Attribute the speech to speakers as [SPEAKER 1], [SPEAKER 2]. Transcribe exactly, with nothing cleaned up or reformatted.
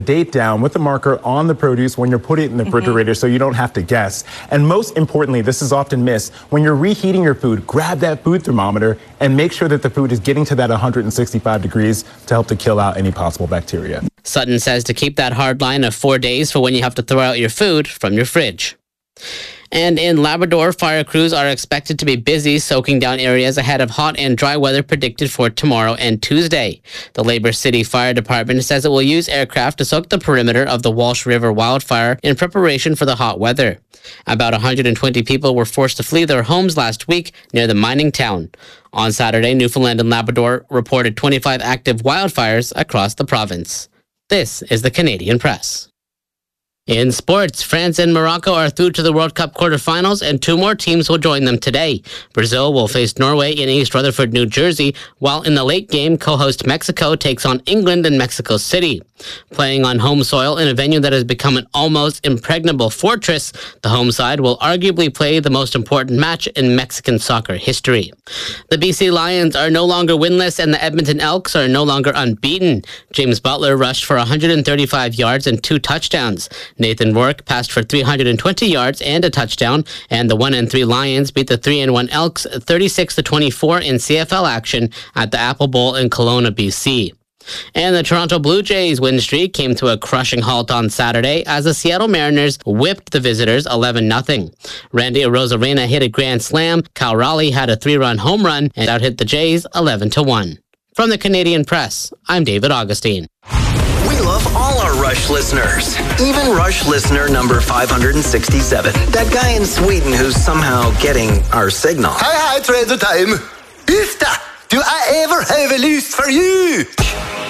[SPEAKER 1] date down with the marker on the produce when you're putting it in the refrigerator, mm-hmm. so you don't have to guess. And most importantly, this is often missed, when you're reheating your food, grab that food thermometer and make sure that the food is getting to that one hundred sixty-five degrees to help to kill out any possible bacteria.
[SPEAKER 2] Sutton says to keep that hard line of four days for when you have to throw out your food from your fridge. And in Labrador, fire crews are expected to be busy soaking down areas ahead of hot and dry weather predicted for tomorrow and Tuesday. The Labour City Fire Department says it will use aircraft to soak the perimeter of the Walsh River wildfire in preparation for the hot weather. About one hundred twenty people were forced to flee their homes last week near the mining town. On Saturday, Newfoundland and Labrador reported twenty-five active wildfires across the province. This is the Canadian Press. In sports, France and Morocco are through to the World Cup quarterfinals, and two more teams will join them today. Brazil will face Norway in East Rutherford, New Jersey, while in the late game, co-host Mexico takes on England in Mexico City. Playing on home soil in a venue that has become an almost impregnable fortress, the home side will arguably play the most important match in Mexican soccer history. The B C Lions are no longer winless, and the Edmonton Elks are no longer unbeaten. James Butler rushed for one hundred thirty-five yards and two touchdowns. Nathan Rourke passed for three hundred twenty yards and a touchdown, and the one and three Lions beat the three and one Elks thirty-six to twenty-four in C F L action at the Apple Bowl in Kelowna, B C. And the Toronto Blue Jays win streak came to a crushing halt on Saturday as the Seattle Mariners whipped the visitors eleven nothing. Randy Arozarena hit a grand slam, Cal Raleigh had a three-run home run, and out-hit the Jays eleven to one. From the Canadian Press, I'm David Augustine.
[SPEAKER 3] We love all our Rush listeners, even Rush listener number five hundred sixty-seven. That guy in Sweden who's somehow getting our signal.
[SPEAKER 4] Hej, hej, tredje time. Ufta, du är över huvud for you.